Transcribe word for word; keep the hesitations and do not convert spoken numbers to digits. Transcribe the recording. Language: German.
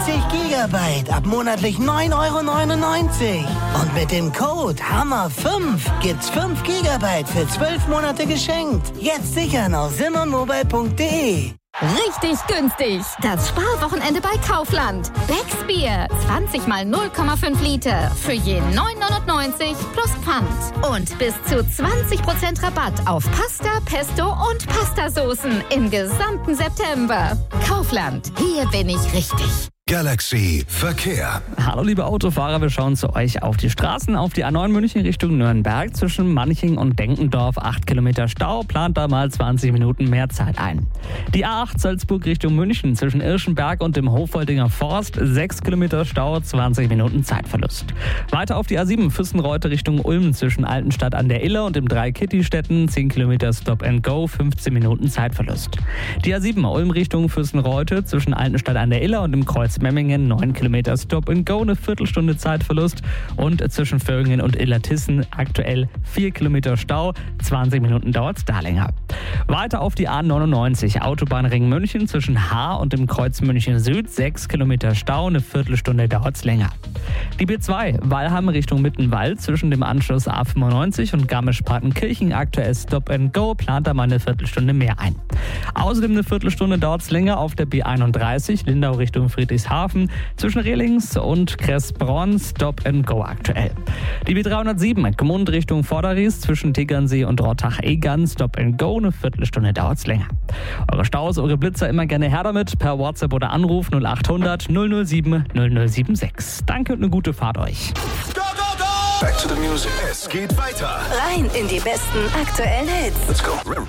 zwanzig Gigabyte ab monatlich neun Euro neunundneunzig. Und mit dem Code Hammer fünf gibt's fünf Gigabyte für zwölf Monate geschenkt. Jetzt sichern auf simmermobile punkt de. Richtig günstig. Das Sparwochenende bei Kaufland. Becks Bier. zwanzig mal null Komma fünf Liter. Für je neun neunundneunzig plus Pfand. Und bis zu zwanzig Prozent Rabatt auf Pasta, Pesto und Pastasoßen im gesamten September. Kaufland. Hier bin ich richtig. Galaxy Verkehr. Hallo liebe Autofahrer, wir schauen zu euch auf die Straßen. Auf die A neun München Richtung Nürnberg zwischen Manching und Denkendorf acht Kilometer Stau, plant da mal zwanzig Minuten mehr Zeit ein. Die A acht Salzburg Richtung München zwischen Irschenberg und dem Hoffoldinger Forst sechs Kilometer Stau, zwanzig Minuten Zeitverlust. Weiter auf die A sieben Füssenreute Richtung Ulm zwischen Altenstadt an der Iller und dem Drei-Kitty-Städten zehn Kilometer Stop and Go, fünfzehn Minuten Zeitverlust. Die A sieben Ulm Richtung Füssenreute zwischen Altenstadt an der Iller und dem Kreuz Memmingen neun Kilometer Stop and Go, eine Viertelstunde Zeitverlust. Und zwischen Völlingen und Illertissen aktuell vier Kilometer Stau, zwanzig Minuten dauert es da länger. Weiter auf die A neunundneunzig Autobahnring München zwischen Haar und dem Kreuz München Süd, sechs Kilometer Stau, eine Viertelstunde dauert es länger. Die B zwei Weilheim Richtung Mittenwald zwischen dem Anschluss A fünfundneunzig und Garmisch-Partenkirchen aktuell Stop and Go, plant da mal eine Viertelstunde mehr ein. Außerdem eine Viertelstunde dauert es länger auf der B einunddreißig Lindau Richtung Friedrichshafen zwischen Rehlings und Kressbronn Stop and Go aktuell. Die B dreihundertsieben Gmund Richtung Vorderries zwischen Tegernsee und Rottach-Egern Stop and Go, eine Viertelstunde dauert es länger. Eure Staus, eure Blitzer immer gerne her damit per WhatsApp oder Anruf null acht hundert null null sieben null null sieben sechs. Danke und eine gute Fahrt euch. Go, go, go! Back to the music. Es geht weiter. Rein in die besten aktuellen Hits. Let's go.